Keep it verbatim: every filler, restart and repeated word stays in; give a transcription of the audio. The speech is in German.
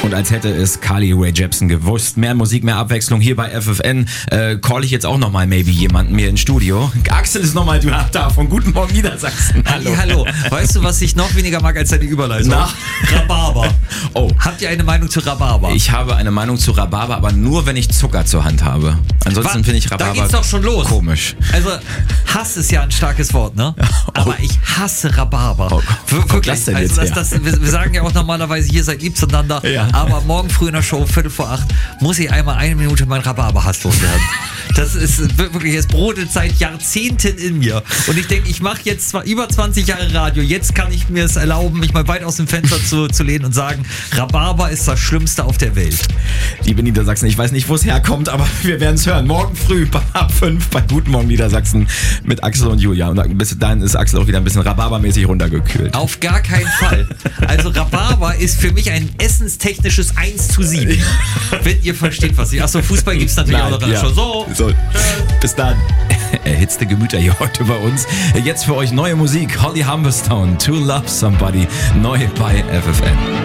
Und als hätte es Carly Rae Jepsen gewusst. Mehr Musik, mehr Abwechslung hier bei F F N. Äh, call ich jetzt auch nochmal maybe jemanden mir ins Studio. Axel ist nochmal da von Guten Morgen Niedersachsen. Hallo. Hallo. Weißt du, was ich noch weniger mag als deine Überleitung? Na? Rhabarber. Oh. Habt ihr eine Meinung zu Rhabarber? Ich habe eine Meinung zu Rhabarber, aber nur, wenn ich Zucker zur Hand habe. Ansonsten finde ich Rhabarber Da geht's doch schon los. Komisch. Also, Hass ist ja ein starkes Wort, ne? Aber Oh. ich hasse Rhabarber. Oh, wo kommt Wirklich. das denn Also, jetzt das, her? das, wir, wir sagen ja auch normalerweise, hier seid lieb zueinander. Ja. Aber morgen früh in der Show, Viertel vor acht, muss ich einmal eine Minute mein Rhabarber-Hass loswerden. Das ist wirklich, es brodelt seit Jahrzehnten in mir. Und ich denke, ich mache jetzt zwar über zwanzig Jahre Radio, jetzt kann ich mir es erlauben, mich mal weit aus dem Fenster zu, zu lehnen und sagen, Rhabarber ist das Schlimmste auf der Welt. Liebe Niedersachsen, ich weiß nicht, wo es herkommt, aber wir werden es hören. Morgen früh ab fünf bei Guten Morgen Niedersachsen mit Axel und Julia. Und bis dahin ist Axel auch wieder ein bisschen Rhabarbermäßig runtergekühlt. Auf gar keinen Fall. Also Rhabarber ist für mich ein essenstechnisches eins zu sieben. Wenn ihr versteht, was ich... Achso, Fußball gibt es natürlich Nein, auch noch. ja. Schon so. So, bis dann. Erhitzte Gemüter hier heute bei uns. Jetzt für euch neue Musik. Holly Humberstone, To Love Somebody, neu bei F F N.